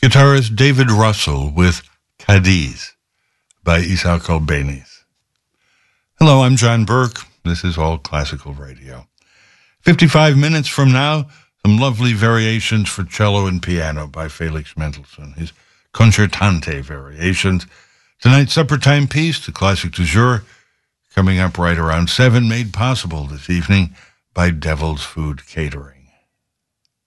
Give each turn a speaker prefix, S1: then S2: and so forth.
S1: Guitarist David Russell with Cadiz by Isaac Albéniz. Hello, I'm John Burke. This is All Classical Radio. 55 minutes from now, some lovely variations for cello and piano by Felix Mendelssohn, his Concertante variations. Tonight's supper time piece, the classic du jour, coming up right around 7, made possible this evening by Devil's Food Catering.